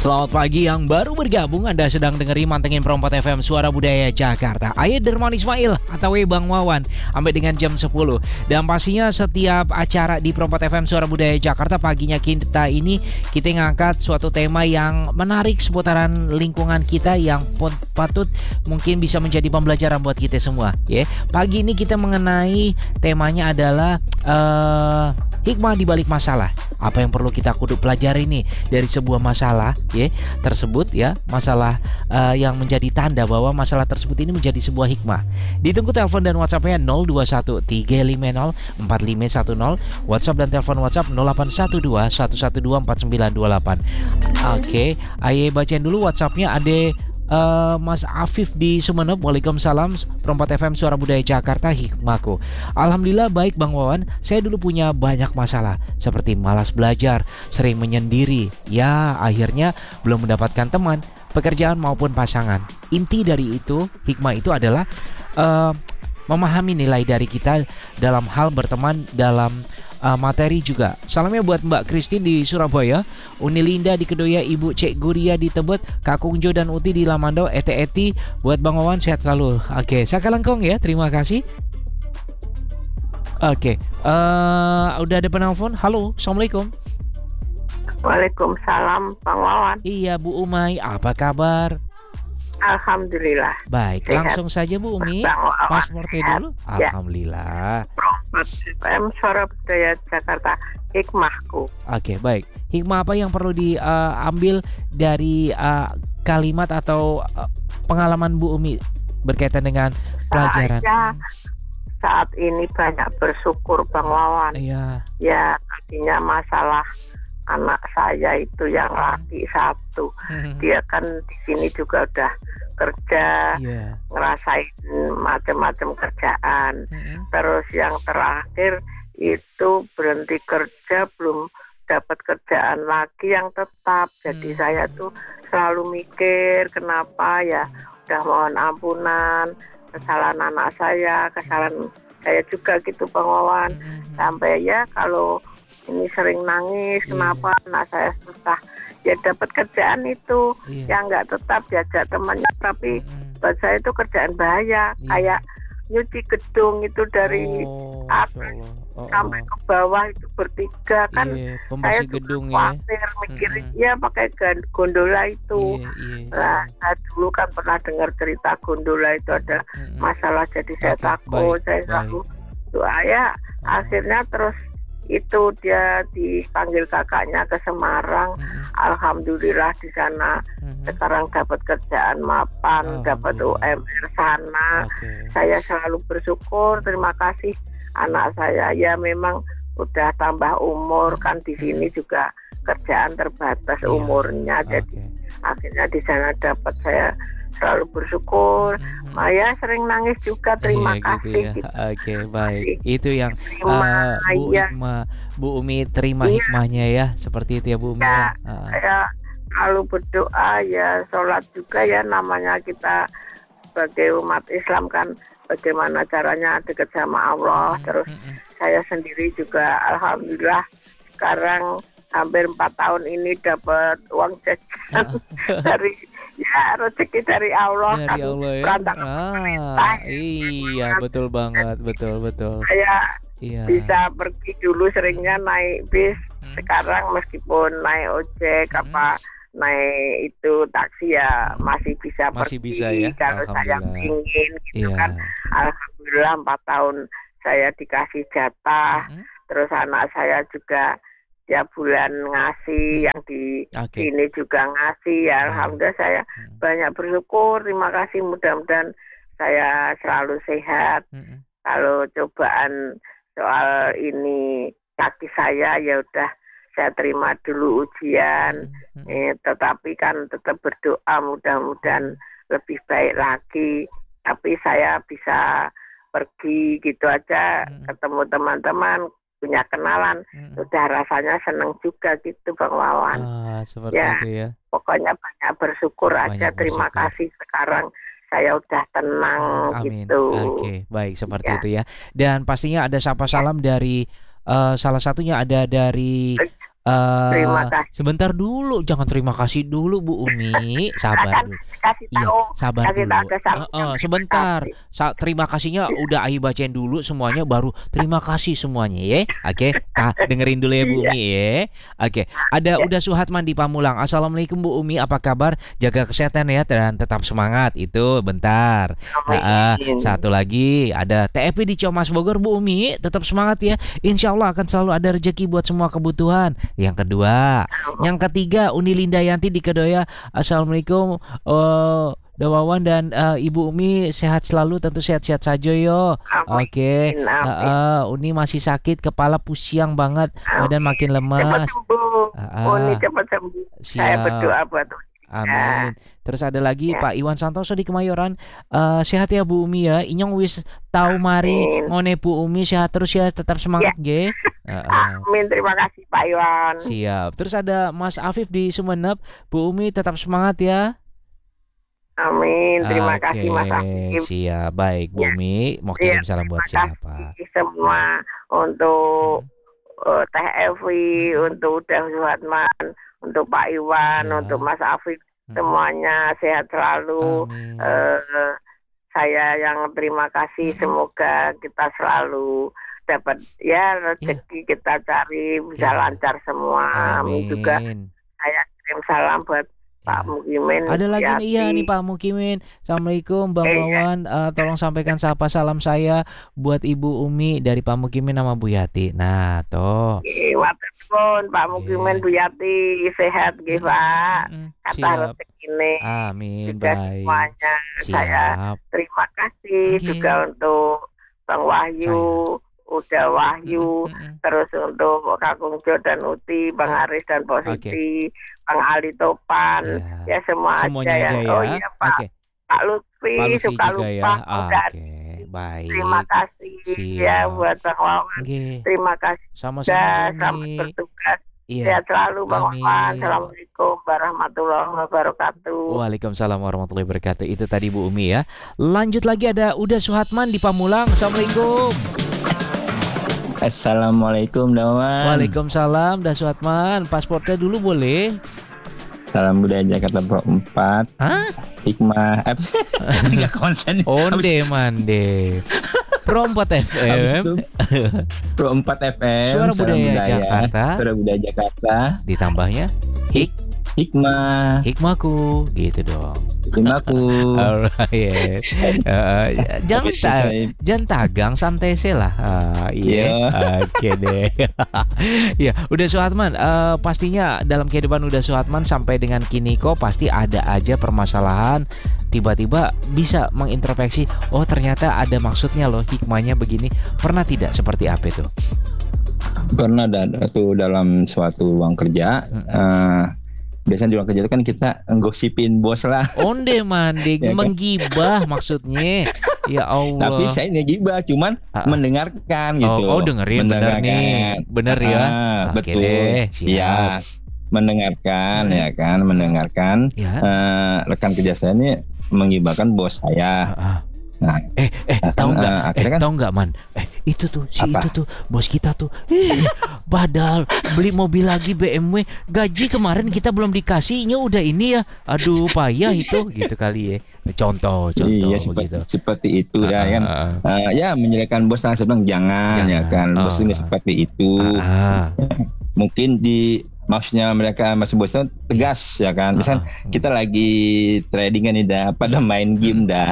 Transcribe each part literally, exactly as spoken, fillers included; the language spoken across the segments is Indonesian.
Selamat pagi yang baru bergabung. Anda sedang dengerin Mantengin Perempat F M Suara Budaya Jakarta. Aye Derman Ismail atau Bang Wawan sampai dengan jam sepuluh. Dan pastinya setiap acara di Perempat F M Suara Budaya Jakarta paginya kita ini kita ngangkat suatu tema yang menarik seputaran lingkungan kita yang patut mungkin bisa menjadi pembelajaran buat kita semua. Ya, pagi ini kita mengenai temanya adalah uh, hikmah di balik masalah. Apa yang perlu kita kudu pelajari nih dari sebuah masalah ya tersebut ya, masalah uh, yang menjadi tanda bahwa masalah tersebut ini menjadi sebuah hikmah. Ditunggu telepon dan WhatsApp-nya nol dua satu tiga lima nol empat lima satu nol, WhatsApp dan telepon WhatsApp nol delapan satu dua satu satu dua empat sembilan dua delapan. Oke, ayo bacain dulu WhatsApp-nya. Ada Uh, Mas Afif di Sumeneb. Waalaikumsalam. Perempat F M Suara Budaya Jakarta, hikmahku. Alhamdulillah baik Bang Wawan. Saya dulu punya banyak masalah seperti malas belajar, sering menyendiri. Ya akhirnya belum mendapatkan teman, pekerjaan maupun pasangan. Inti dari itu, hikmah itu adalah uh, memahami nilai dari kita dalam hal berteman, dalam Uh, materi juga. Salamnya buat Mbak Christine di Surabaya, Uni Linda di Kedoya, Ibu Cek Guria di Tebet, Kak Kungjo dan Uti di Lamando, Ete Eti buat Bang Wawan sehat selalu. Oke, Sakalangkong ya, terima kasih. Oke, uh, udah ada penelpon. Halo, Assalamualaikum. Waalaikumsalam Bang Wawan. Iya Bu Umay, apa kabar? Alhamdulillah. Baik, sehat. Langsung saja Bu Umi, paspornya dulu. Ya. Alhamdulillah. F M Suara Budaya Jakarta, hikmahku. Oke, baik. Hikmah apa yang perlu diambil uh, dari uh, kalimat atau uh, pengalaman Bu Umi berkaitan dengan pelajaran? Saya saat ini banyak bersyukur Bang Wawan. Iya. Ya, artinya masalah anak saya itu yang laki satu, dia kan di sini juga udah kerja, yeah. ngerasain macam-macam kerjaan. Mm-hmm. Terus yang terakhir itu berhenti kerja, belum dapat kerjaan lagi yang tetap. Jadi mm-hmm. saya tuh selalu mikir kenapa ya, udah mohon ampunan, kesalahan anak saya, kesalahan saya juga gitu Bang Wawan. Mm-hmm. Sampai ya kalau ini sering nangis, yeah. kenapa anak saya susah ya dapat kerjaan itu, yeah. yang nggak tetap diajak temannya, tapi mm-hmm. buat saya itu kerjaan bahaya, yeah. kayak nyuci gedung itu dari oh, atas oh, sampai oh. ke bawah itu bertiga kan, yeah. saya gedung khawatir ya. mikirin mm-hmm. ya pakai gondola itu, yeah, yeah, nah saya dulu kan pernah dengar cerita gondola itu ada mm-hmm. masalah, jadi saya okay, takut, baik, saya selalu doa ya, oh. akhirnya terus itu dia dipanggil kakaknya ke Semarang. Mm-hmm. Alhamdulillah di sana mm-hmm. sekarang dapat kerjaan mapan, oh, dapat U M R sana. Okay. Saya selalu bersyukur, terima kasih anak saya. Ya memang udah tambah umur kan, di sini juga kerjaan terbatas yeah. umurnya. Jadi okay. akhirnya di sana dapat, saya selalu bersyukur. Mm-hmm. Maya sering nangis juga, terima iya, kasih. Gitu ya. Gitu. Oke, okay, baik. Itu yang terima, uh, Bu ya. Hikmah, Bu Umi terima iya. hikmahnya ya, seperti itu ya Bu Umi. Ya, uh. saya selalu berdoa ya, sholat juga ya, namanya kita sebagai umat Islam kan, bagaimana caranya dekat sama Allah. Mm-hmm. Terus mm-hmm. saya sendiri juga alhamdulillah sekarang hampir empat tahun ini dapat uang jajan uh. dari ya rezeki dari Allah, dari kan, Allah ya. Ah, iya betul banget, betul betul. Saya iya. bisa pergi dulu seringnya naik bis, hmm. sekarang meskipun naik ojek hmm. apa naik itu taksi ya hmm. masih bisa masih pergi bisa ya. kalau saya ingin gitu iya. kan. Alhamdulillah empat tahun saya dikasih jatah, hmm. terus anak saya juga tiap bulan ngasih, yang di okay. sini juga ngasih ya. Alhamdulillah saya hmm. banyak bersyukur, terima kasih, mudah-mudahan saya selalu sehat. hmm. Kalau cobaan soal ini kaki saya ya udah saya terima dulu ujian, hmm. eh, tetapi kan tetap berdoa mudah-mudahan lebih baik lagi. Tapi saya bisa pergi gitu aja, hmm. ketemu teman-teman, punya kenalan, hmm. udah rasanya seneng juga gitu Bang Wawan. Ah, seperti ya, itu ya. Pokoknya banyak bersyukur banyak aja. Bersyukur. Terima kasih, sekarang saya udah tenang. hmm, gitu. Oke, baik seperti ya. itu ya. Dan pastinya ada sapa salam ya. dari uh, salah satunya ada dari Uh, terima kasih. Sebentar dulu, jangan terima kasih dulu Bu Umi, sabar dulu. Kasih tahu, iya, sabar kasih dulu. Tahu uh, uh, sebentar, Sa- terima kasihnya udah Ayu bacain dulu semuanya, baru terima kasih semuanya ya. Oke, okay? dengerin dulu ya Bu Umi ya. Oke, okay. Ada udah Suhatman di Pamulang. Assalamualaikum Bu Umi, apa kabar? Jaga kesehatan ya dan tetap semangat. Itu bentar. Uh, uh, satu lagi ada T F P di Ciamas Bogor Bu Umi, tetap semangat ya. Insya Allah akan selalu ada rezeki buat semua kebutuhan. Yang kedua, yang ketiga Uni Linda Yanti di Kedoya. Assalamualaikum uh, Dawawan dan uh, Ibu Umi, sehat selalu, tentu sehat-sehat saja yo. Oke, okay. uh, uh, Uni masih sakit, kepala pusing banget, badan makin lemas. Cepat sembuh, uh, Uni cepat sembuh. Siap. Saya berdoa buat Uni. Amin. Terus ada lagi ya. Pak Iwan Santoso di Kemayoran. uh, Sehat ya Bu Umi ya. Inyong wis tahu mari ngone Bu Umi, sehat terus ya, tetap semangat ya. Uh, uh. Amin, terima kasih Pak Iwan. Siap. Terus ada Mas Afif di Sumeneb. Bu Umi tetap semangat ya. Amin, terima okay. kasih Mas Afif. Siap, baik Bu Umi. Ya. Mau kirim ya, salam buat siapa? Semua untuk uh, Teh Evi, hmm. untuk Udah Suhatman, untuk Pak Iwan, ya. Untuk Mas Afif, hmm. semuanya sehat selalu. Uh, saya yang terima kasih. Hmm. Semoga kita selalu dapat ya rezeki ya. Kita cari bisa ya. Lancar semua. Amin. Juga saya kirim salam buat Pak Mukimin. Ada lagi nih, iya nih Pak Mukimin. Assalamualaikum Bang Wawan, uh, tolong sampaikan sapa salam saya buat Ibu Umi dari Pak Mukimin sama Bu Yati. Nah, toh. Waalaikumsalam Pak Mukimin, Bu Yati sehat nggih Pak. Kata rezekine. Amin. Juga baik. Semuanya. Siap. Saya terima kasih okay. juga untuk Bang Wahyu. Saya. Udah Wahyu, mm-hmm. terus untuk Kakung Jo dan Uti, Bang Aris dan Positi, okay. Bang Ali Topan, yeah. ya semua semuanya aja, aja ya. ya. Oh iya Pak, okay. Pak Lutfi, Pak Lutfi suka lupa, ya. Ah, Oke, okay. Baik. Terima kasih Siap. Ya buat Bang Wawan. Okay. Terima kasih. Sama-sama. Selamat bertugas. Iya. Sehat selalu Bang Wawan. Assalamualaikum warahmatullahi wabarakatuh. Waalaikumsalam warahmatullahi wabarakatuh. Itu tadi Bu Umi ya. Lanjut lagi ada Uda Suhatman di Pamulang. Assalamualaikum. Assalamualaikum Dawan. Waalaikumsalam Dasuatman. Pasportnya dulu boleh? Salam Budaya Jakarta Pro empat. Hah? Hikmah. Enggak konsen. Onde mande. Pro empat F M. Pro empat F M. Suara Budaya, budaya Jakarta. Suara Budaya Jakarta. Ditambahnya Hik Hikmah. Hikmahku gitu dong. Hikmahku. Alright. uh, jangan ta- jangan tagang, santai sih lah. Uh, iya. Yeah. Oke deh. Ya, udah Suhatman. Uh, pastinya dalam kehidupan udah Suhatman sampai dengan kini kok pasti ada aja permasalahan. Tiba-tiba bisa mengintrospeksi. Oh ternyata ada maksudnya loh, hikmahnya begini. Pernah tidak seperti apa itu? Pernah dan itu dalam suatu ruang kerja. Hmm. Uh, Biasanya di ruang kerja itu kan kita nggosipin bos lah. Onde mande, ya, menggibah kan? Maksudnya. Ya Allah. Tapi saya ngegibah, cuman uh, mendengarkan gitu. Oh, oh dengerin bener nih. Bener ya. Ah, betul. Deh, ya, mendengarkan hmm. ya kan, mendengarkan ya. Uh, rekan kerja saya ini menggibahkan bos saya. Uh, uh. Nah, eh eh tahu nggak? Uh, eh kan, tahu nggak man? Eh itu tuh si apa? Itu tuh bos kita tuh. Eh, badal beli mobil lagi B M W, gaji kemarin kita belum dikasihnya udah ini ya. Aduh payah itu gitu kali ya. Contoh, contoh iya, seperti, begitu. Seperti itu uh, ya kan. Uh, uh. Uh, ya menjelekan bos langsung bilang jangan, jangan ya kan. Bos uh, ini uh. seperti itu. Uh, uh. Mungkin di maksudnya mereka masih bos itu tegas ya kan. Misal uh, kita lagi trading kan nih dah, pada main game dah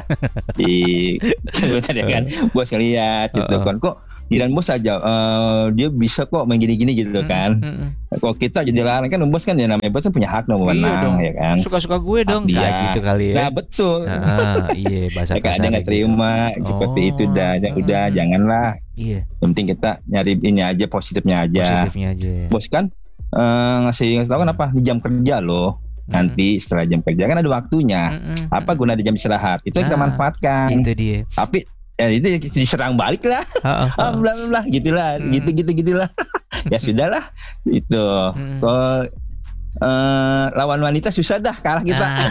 di sebenarnya kan bos ngeliat gitu uh, kan kok giliran bos aja uh, dia bisa kok main gini-gini gitu kan. Uh, uh, Kalau kita jadi larang kan bos kan ya namanya bos kan punya hak dong menang ya kan. Suka-suka gue dong kayak gitu kali ya. Nah betul. Uh, iya bahasa kasar. Ada nggak terima gitu. Seperti oh, itu dah, uh, udah uh, janganlah. Iya. Yang penting kita nyari ini aja positifnya aja. Positifnya aja. Ya. Bos kan Uh, ngasih ngasih tahu kan apa di jam kerja loh. Nanti setelah jam kerja kan ada waktunya. Mm-mm. Apa guna di jam istirahat? Itu yang kita manfaatkan. Itu dia. Tapi ya itu diserang balik lah. Ah bla bla gitulah. Mm. Gitu gitu gitulah. Ya sudahlah. Itu. Mm. Kalau uh, lawan wanita susah dah kalah kita. Ah.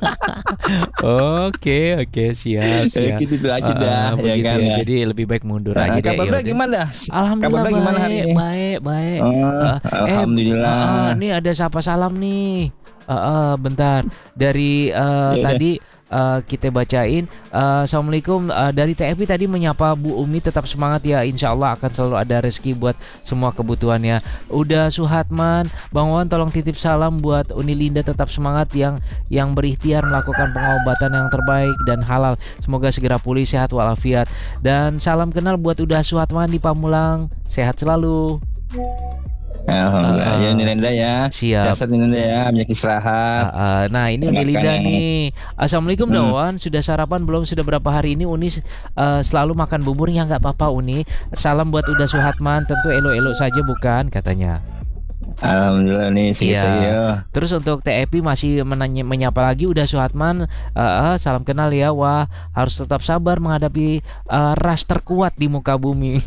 Oke oke siap siap. Gitu tuh aja Uh, dah ya begitu kan. ya. Ya. Jadi lebih baik mundur Nah, aja deh. kabar Yaudah. gimana? Alhamdulillah Kabar gimana hari baik, ini? baik baik. Oh, Uh, alhamdulillah. Eh, uh, uh, nih ada siapa salam nih. Uh, uh, bentar dari uh, Ya, tadi uh, kita bacain. Uh, Assalamualaikum uh, dari T F P tadi menyapa Bu Umi, tetap semangat ya. Insya Allah akan selalu ada rezeki buat semua kebutuhannya. Udah Suhatman, Bang Wawan tolong titip salam buat Uni Linda, tetap semangat yang yang berikhtiar melakukan pengobatan yang terbaik dan halal. Semoga segera pulih sehat walafiat. Dan salam kenal buat Udah Suhatman di Pamulang. Sehat selalu. Alhamdulillah. Uh, ya Linda ya. Siap. Sehat Linda ya, banyak istirahat. Uh, uh, nah ini Uni Linda nih. Assalamualaikum Hmm. Dawan. Sudah sarapan belum? Sudah berapa hari ini Uni uh, selalu makan bubur? Ya nggak apa-apa Uni. Salam buat Udah Suhatman. Tentu elo-elo saja bukan katanya. Alhamdulillah nih Iya. saya. Terus untuk T E P masih menanya, menyapa lagi Udah Suhatman. Uh, uh, salam kenal ya. Wah harus tetap sabar menghadapi uh, ras terkuat di muka bumi.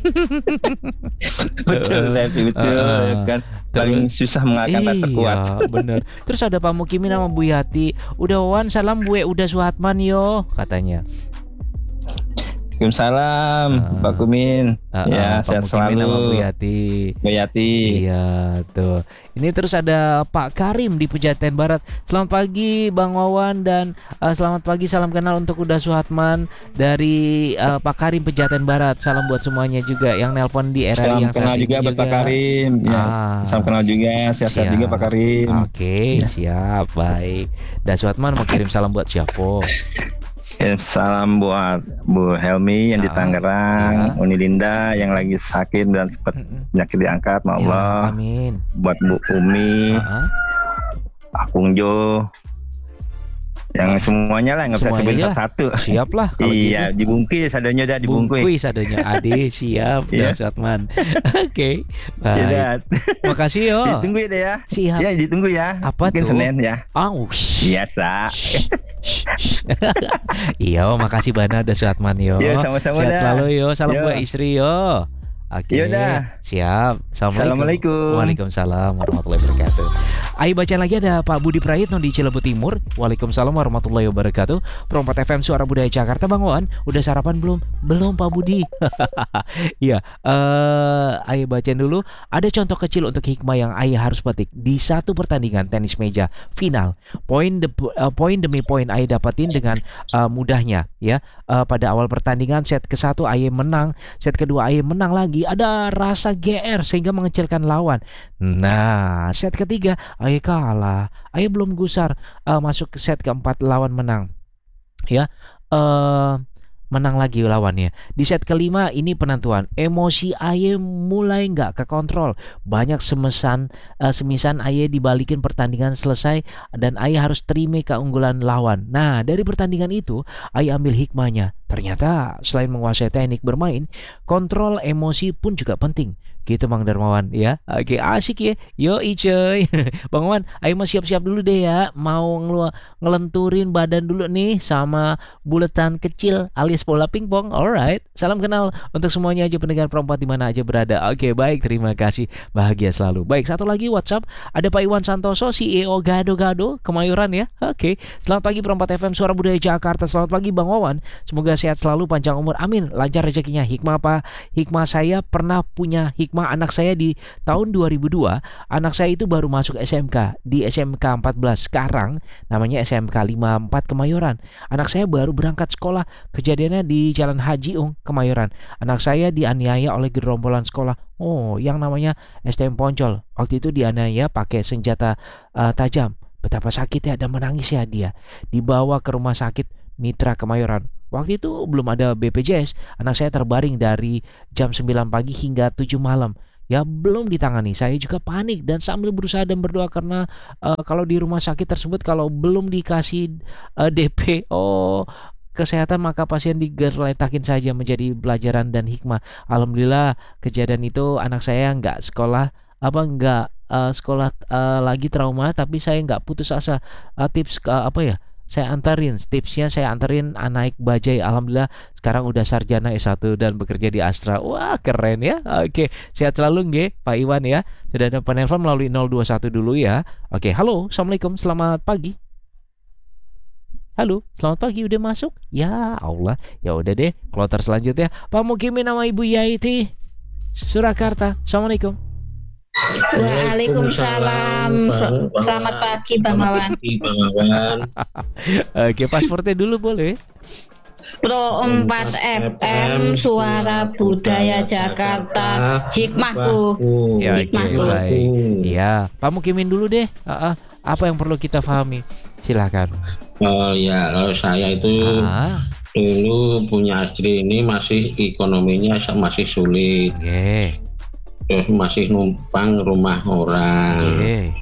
Betul, Levi, betul Uh, kan. Paling susah mengalahkan ras terkuat. Iya bener. Terus ada Pak Mukimin sama Bu Yati. Udah Wan salam Bu Udah Suhatman yo katanya. Waalaikumsalam, Uh, Pak Kumin. Uh, Ya, uh, sehat Pak Mukimin sama Bu selalu. Yati. Bu Yati. Iya tuh. Ini terus ada Pak Karim di Pejaten Barat. Selamat pagi Bang Wawan dan uh, selamat pagi, salam kenal untuk Udah Suhatman dari uh, Pak Karim Pejaten Barat. Salam buat semuanya juga yang nelpon di era Salam yang kenal saat ini juga buat Pak Karim. Ya, Ah. salam kenal juga, sehat-sehat Siap. juga Pak Karim. Oke, Ya. siap, baik. Udah Suhatman mau kirim salam buat siapa? Ya, salam buat Bu Helmi yang di Ah, Tangerang, ya. Uni Linda yang lagi sakit dan sempat Mm-mm. penyakit diangkat, ma Ya, Allah. amin. Buat Bu Umi, Ah, Akung Jo, yang semuanya lah nggak bisa Semuanya sebut lah. satu-satu. siap lah kalau Iya, gitu. dibungkis adanya dah dibungkus. Bungkuis adanya Ade, siap. Udah Iya. Suhatman. Oke, Ya, baik. dah. Makasih yo. Ditunggu ya deh ya. Siap. Ya, ditunggu ya. Apa Mungkin tuh? Senin ya. Oh, Biasa. Iya, makasih Bana Udah Suhatman yo. Yo, sama-sama Sehat dah. selalu yo. Salam Yo. buat istri yo. Oke, Yaudah. siap. Assalamualaikum. Assalamualaikum. Waalaikumsalam warahmatullahi wabarakatuh. Ayo baca lagi ada Pak Budi Prayitno di Cilebu Timur. Waalaikumsalam warahmatullahi wabarakatuh. Perempat F M Suara Budaya Jakarta. Bang Wan, udah sarapan belum? Belum Pak Budi. Iya, eh ayo bacain dulu. Ada contoh kecil untuk hikmah yang ayah harus petik di satu pertandingan tenis meja final. Poin de, uh, poin demi poin ayah dapatin dengan uh, mudahnya ya. Uh, pada awal pertandingan set ke satu ayah menang, set kedua ayah menang lagi. Ada rasa G R sehingga mengecilkan lawan. Nah, set ketiga ayah kalah. Ayah belum gusar uh, masuk ke set keempat lawan menang. Ya. Uh, menang lagi lawannya. Di set kelima ini penentuan. Emosi ayah mulai nggak kekontrol. Banyak semesan uh, semisan ayah dibalikin pertandingan selesai dan ayah harus terima keunggulan lawan. Nah, dari pertandingan itu ayah ambil hikmahnya. Ternyata selain menguasai teknik bermain, kontrol emosi pun juga penting. Gitu Bang Darmawan ya. Oke, asik ya. Yo Icoy. Bang Wan, ayo mas siap-siap dulu deh ya. Mau ngelu- ngelenturin badan dulu nih sama buletan kecil alias bola pingpong. Alright. Salam kenal untuk semuanya aja pendengar perempat di mana aja berada. Oke, baik. Terima kasih. Bahagia selalu. Baik, satu lagi WhatsApp. Ada Pak Iwan Santoso, C E O Gado-Gado Kemayoran ya. Oke. Selamat pagi Perempat F M Suara Budaya Jakarta. Selamat pagi Bang Wawan. Semoga sehat selalu, panjang umur. Amin. Lancar rezekinya. Hikmah apa? Hikmah saya pernah punya hikmah anak saya di tahun dua ribu dua. Anak saya itu baru masuk S M K di S M K empat belas. Sekarang namanya S M K lima puluh empat Kemayoran. Anak saya baru berangkat sekolah. Kejadiannya di Jalan Haji Ung Kemayoran. Anak saya dianiaya oleh gerombolan sekolah. Oh, yang namanya S T M Poncol. Waktu itu dianiaya pakai senjata uh, tajam. Betapa sakitnya dan menangisnya dia. Dibawa ke rumah sakit Mitra Kemayoran. Waktu itu belum ada B P J S. Anak saya terbaring dari jam sembilan pagi hingga tujuh malam. Ya belum ditangani. Saya juga panik dan sambil berusaha dan berdoa karena uh, kalau di rumah sakit tersebut kalau belum dikasih uh, D P oh kesehatan maka pasien digerletakin saja, menjadi pelajaran dan hikmah. Alhamdulillah kejadian itu anak saya nggak sekolah apa nggak uh, sekolah uh, lagi trauma, tapi saya nggak putus asa. Uh, tips uh, apa ya? saya anterin, tipsnya saya anterin naik bajai. Alhamdulillah sekarang udah sarjana S satu dan bekerja di Astra. Wah, keren ya. Oke, sehat selalu nggih Pak Iwan ya. Sudah ada penelpon melalui nol dua satu dulu ya. Oke, halo, Assalamualaikum, selamat pagi. Halo, selamat pagi, udah masuk? Ya Allah, ya udah deh. Kloter selanjutnya Pak Mukimin sama Ibu Yaiti Surakarta. Assalamualaikum. Waalaikumsalam. Selamat pagi Bang Wawan. Oke, pasportnya dulu boleh? Pro empat F M Suara Budaya Jakarta. Hikmahku. Ya, Hikmahku. okay, baik. Ya, Pak Mukimin dulu deh. Uh, uh, apa yang perlu kita pahami? Silakan. Oh ya, kalau saya itu ah. dulu punya istri ini masih ekonominya masih sulit. Okay. Terus masih numpang rumah orang. Okay.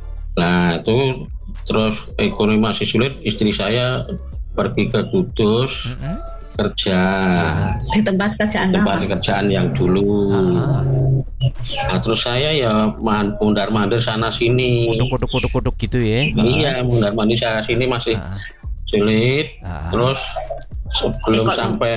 Nah itu terus ekonomi masih sulit, istri saya pergi ke Kudus mm-hmm. kerja di tempat kerjaan tempat kerjaan yang dulu. Ah. Nah, terus saya ya mundar mandir sana sini. Kodok kodok kodok gitu ya? Iya, mundar mandir sana sini masih ah. sulit. Ah. Terus sebelum Ekor. sampai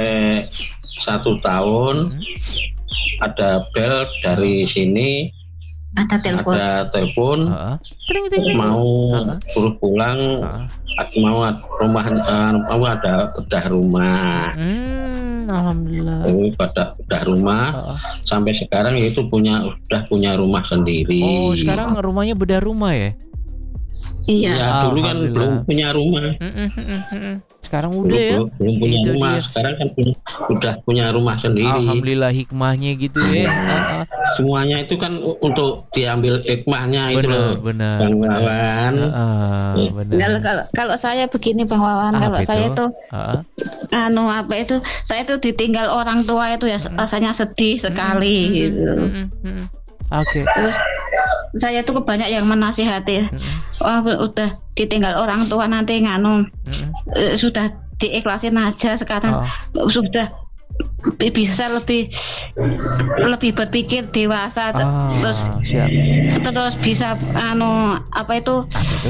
satu tahun. Hmm. Ada bel dari sini, ada telepon, ada telepon, uh-huh. mau uh-huh. suruh pulang, uh-huh. mau rumah, uh, mau ada bedah rumah. Hmm, alhamdulillah. Oh, pada bedah rumah, uh-huh. sampai sekarang itu punya, udah punya rumah sendiri. Oh, sekarang rumahnya bedah rumah ya? Iya. Ya, dulu kan belum punya rumah. Sekarang udah belum, ya. Belum punya itu rumah. Dia. Sekarang kan punya, udah punya rumah sendiri. Alhamdulillah hikmahnya gitu ya. Hmm. Semuanya itu kan untuk diambil hikmahnya itu loh. Benar. Bang Wawan. Uh, ya. Kalau, kalau kalau saya begini Bang Wawan, kalau itu? saya itu uh. anu apa itu, saya itu ditinggal orang tua itu ya hmm. rasanya sedih sekali hmm. gitu. Hmm. Hmm. Oke. Okay. Terus saya tuh banyak yang menasihati, mm-hmm. wah udah ditinggal orang tua nanti nganu, mm-hmm. uh, sudah diikhlasin aja sekarang, oh. sudah bisa lebih lebih berpikir dewasa, oh, terus siap. terus bisa anu apa itu,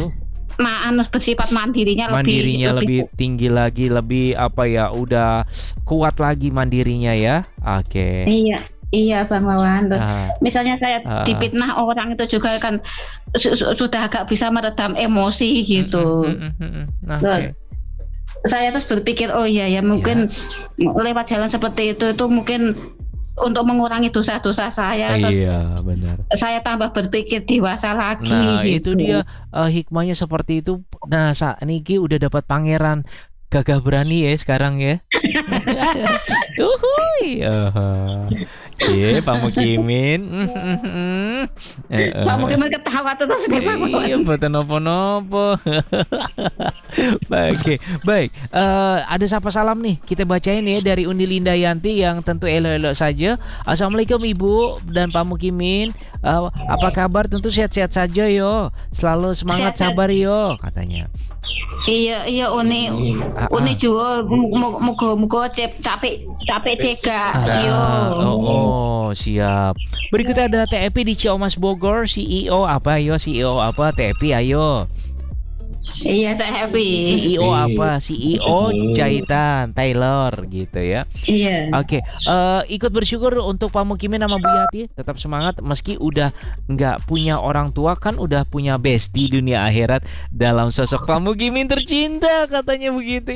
ma anu bersifat mandirinya, mandirinya lebih, lebih tinggi lagi, lebih apa ya, udah kuat lagi mandirinya ya. Oke. Okay. Iya. Iya Bang Wawan, uh, misalnya saya uh, dipitnah orang itu juga kan su- su- sudah agak bisa meredam emosi gitu. Uh, uh, uh, uh, okay. Saya terus berpikir oh iya ya mungkin yeah. lewat jalan seperti itu itu mungkin untuk mengurangi dosa-dosa saya. Uh, terus iya benar. Saya tambah berpikir dewasa lagi. Nah gitu. Itu dia uh, hikmahnya seperti itu. Nah saat Niki udah dapat pangeran gagah berani ya sekarang ya. Uhuy. Uh, Iya, Pak Mukimin. Pak Mukimin ketawa terus nih Pak Mukimin. Iya, boten nopo-nopo. Baik, baik. Uh, ada sapa salam nih, kita bacain ya dari Uni Linda Yanti yang tentu elo-elo saja. Assalamualaikum Ibu dan Pak Mukimin. Uh, apa kabar? Tentu sehat-sehat saja yo. Selalu semangat, sehat, sabar yo, katanya. Iya, iya Uni, ah, Uni ah. juga mugo-mugo capek capek cegak yo. Oh, oh, siap. Berikutnya ada T E P di Ciamas Bogor, C E O apa yo? C E O apa? T E P ayo. Iya, T E P. C E O apa? C E O Jahitan Taylor gitu ya. Iya. Oke, okay. uh, ikut bersyukur untuk Pak Mukimin sama Bu Yati. Tetap semangat meski udah nggak punya orang tua, kan udah punya bestie dunia akhirat dalam sosok Pak Mukimin tercinta, katanya begitu.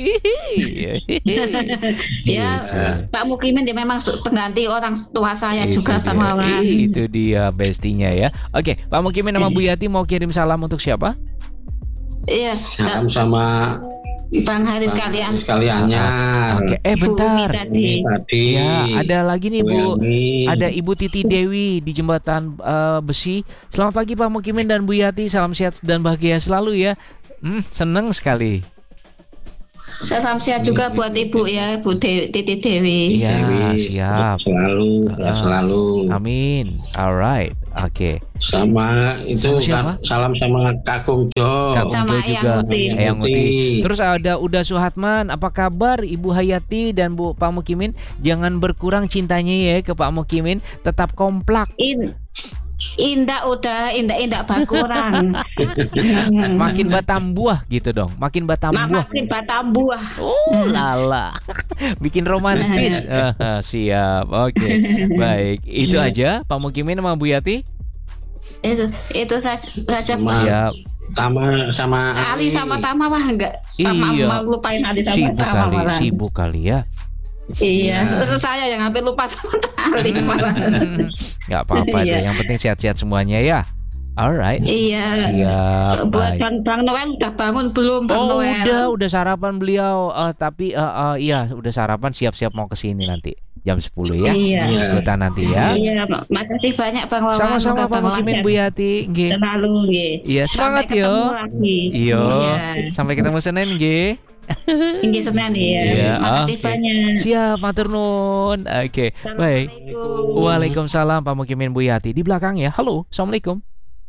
Ya, Pak Mukimin dia memang pengganti orang tua saya itu juga Pak Wawan. Itu dia bestinya ya. Oke, okay. Pak Mukimin sama Bu Yati mau kirim salam untuk siapa? Iya, salam sama Bang Haris sekalian. Sekaliannya. Oke, okay. eh bentar. Tadi. Ya, ada lagi nih Bu. Ada Ibu Titi Dewi di Jembatan uh, Besi. Selamat pagi Pak Mukimin dan Bu Yati. Salam sehat dan bahagia selalu ya. Hmm, seneng sekali. Salam sehat juga buat Ibu ya, Bu De- Titi Dewi. Iya, siap. Selalu, uh, selalu. Amin. Alright. Oke. Okay. Sama itu kan, salam sama Kak Jo. Sama juga. Eyang Uti. Terus ada Uda Suhatman. Apa kabar Ibu Hayati dan Bu Pak Mukimin? Jangan berkurang cintanya ya ke Pak Mukimin. Tetap komplak. In. Indah udah, indah-indah bakurang. Makin batam buah gitu dong. Makin batam Nah, buah. makin batam buah. Oh lala. Bikin romantis. Ah, siap. Oke. Baik. Itu aja Pak Mukimin sama Bu Yati. Itu itu saja saja Sama, Siap. sama sama Ali sama Tama mah enggak sama Iya. mau lupain Ali sama Sibuk Tama kali, malah. sibuk kali ya. Iya, se- saya yang hampir lupa sama Ali malah. Gak apa-apa Iya. deh. Yang penting sehat-sehat semuanya ya. Alright. Iya. Siap. Buat Baik. Bang, Bang Noel udah bangun belum Bang Oh Noel? udah, udah sarapan beliau. Eh, tapi eh, eh, iya udah sarapan, siap-siap mau kesini nanti jam sepuluh ya. Iya. Ikutan nanti ya. Iya, mak- makasih banyak Bang Wawan. Sama-sama Semoga Pak Bang Wawan Mukimin Bu Yati. Nggih. selalu nggih. Iya, semangat Sampai ketemu yo. lagi. Iyo. Iya. Sampai ketemu Senin nggih. Nggih Senin ya. Iya, Makasih oke. banyak. Siap, matur nuwun. Oke, baik. Assalamualaikum. Waalaikumsalam Pak Mukimin Bu Yati. Di belakang ya. Halo, Assalamualaikum.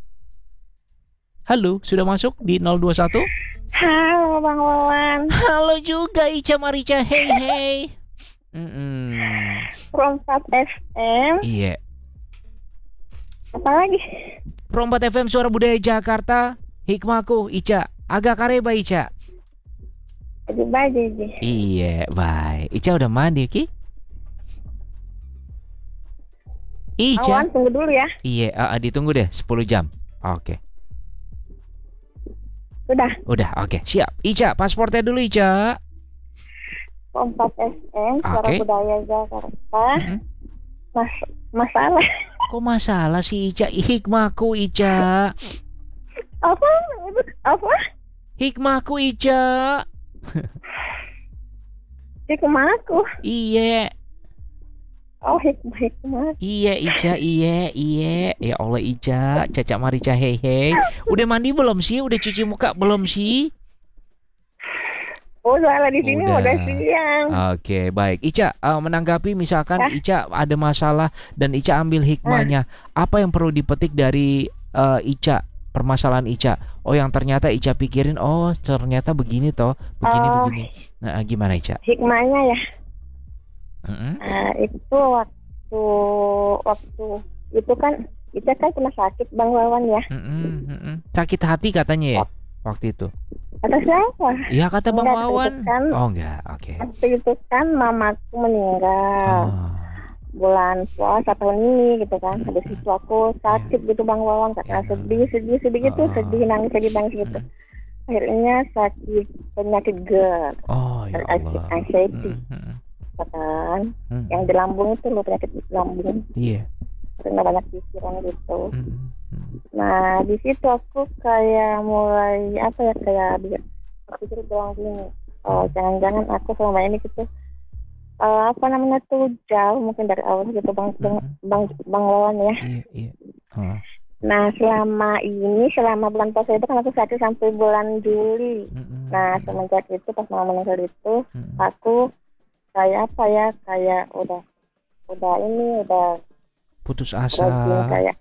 Halo, sudah masuk di nol dua satu? Halo Bang Wawan, Halo juga Ica Marica. Hey hey. Mm-mm. Rompat F M. Iya. Apa lagi? Perompat F M Suara Budaya Jakarta. Hikmahku Ica. Agak kareba Ica. Jadi baju sih. Iya, baik. Ica udah mandi Ki? Ica. Awan tunggu dulu ya. Iya, uh, ditunggu deh sepuluh jam. Oke. Udah. Udah, oke. Siap. Ica, pasportnya dulu Ica. Rompat F M, Suara Oke. Budaya Jakarta. Mm-mm. Mas masalah. Kok masalah sih Ica? Hikmahku Ica. Apa? Apa? Hikmahku Ica. Hikmah aku. Iya. Oh hikmah hikmah. Iya Ica, iya, iya. Ya Allah Ica, Caca Marica hei hei. Udah mandi belum sih? Udah cuci muka belum sih? Oh soalnya di sini Udah. udah siang. Oke, baik. Ica, uh, menanggapi misalkan Ica ada masalah dan Ica ambil hikmahnya. Apa yang perlu dipetik dari uh, Ica? Permasalahan Ica. Oh, yang ternyata Ica pikirin, oh ternyata begini toh, begini Oh. begini. Nah, gimana Ica? Hikmahnya ya. Mm-mm. Nah, itu waktu waktu itu kan kita kan pernah sakit Bang Wawan ya. Mm-mm, mm-mm. Sakit hati katanya ya waktu itu. Kata siapa? Iya kata Bang Enggak, Wawan. itu kan- Oh enggak, oke. Waktu itu kan mamaku meninggal. Oh. Bulan puasa tahun ini gitu kan. Habis itu aku sakit gitu Bang Wawan karena Ya. sedih sedih sedih gitu, Oh. sedih nangis sedih nangis gitu. Mm. Akhirnya sakit penyakit GERD Oh ya Allah. anxiety Mm-mm, kan. mm-mm. Yang di lambung itu loh, penyakit lambung. Iya. Karena banyak pikiran gitu. Mm-mm, mm-mm. Nah di situ aku kayak mulai apa ya kayak dia pikir bilang gini, oh jangan-jangan aku selama ini gitu eh, apa namanya tuh jauh mungkin dari awal gitu bang bang Mm-mm. bang, bang Wawan ya. Iya, iya. Oh. Nah selama ini selama bulan puasa itu kan aku sakit sampai bulan Juli. Mm-mm, Nah mm-mm, semenjak itu pas mama meninggal itu mm-mm. aku kayak apa ya kayak udah udah ini udah Putus rajin asa. kayak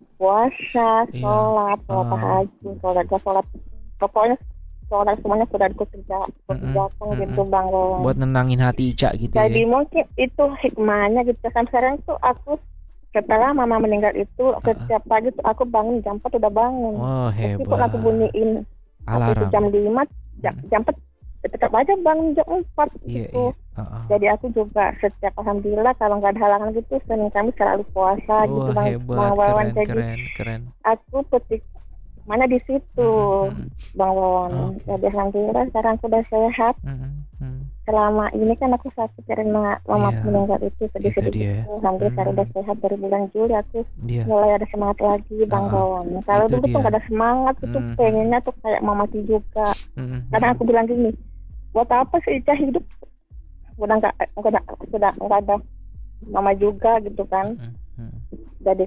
puasa, Iya. sholat, sholat Ah. tahajud, sholat sholat pokoknya sholat semuanya sudah aku kerja aku Mm-mm, kerjakan mm-mm. gitu bang Wawan. Buat nenangin hati Ica gitu Jadi ya. mungkin itu hikmahnya gitu. Sampai sekarang tuh aku setelah mama meninggal itu setiap pagi tuh aku bangun jam empat udah bangun. Oh Meskipun hebat. aku bunyiin aku itu Alarm. jam lima jam, Mm. jam empat tetap aja bangun jam empat Iya, gitu. iya. Uh-uh. Jadi aku juga setiap alhamdulillah kalau nggak ada halangan gitu Senin Kamis selalu puasa gitu Wah bang, hebat, bang Wawan. keren, Jadi keren, keren. aku petik mana di situ Mm-mm, bang Wawan. Oke. Jadi alhamdulillah sekarang aku udah sehat. mm-mm, mm. Selama ini kan aku sakit karena mama Iya, meninggal itu sedih-sedih itu dia. gitu. Alhamdulillah sekarang Hmm. udah sehat dari bulan Juli aku Dia. mulai ada semangat lagi bang Ah, Wawan. Kalau itu dulu tuh dia. nggak ada semangat itu Hmm. pengennya tuh kayak mama mati juga. Mm-mm, Kadang mm. aku bilang gini, buat apa sih Ica hidup? Udah nggak udah sudah nggak ada mama juga gitu kan. Mm, mm. Jadi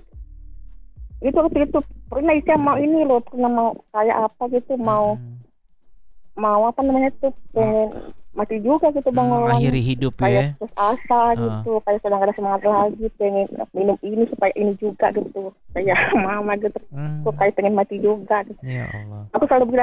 itu waktu itu pernah Ica mau ini loh pernah mau kayak apa gitu mau Mm. mau apa namanya tuh pengen mati juga gitu bang Hmm, Wawan. akhiri hidup Kayak ya. terus asa Ah. gitu kayak sedang ada semangat lagi pengen minum ini supaya ini juga gitu kayak mama gitu Hmm, aku kayak pengen mati juga gitu. ya Allah. Aku selalu bilang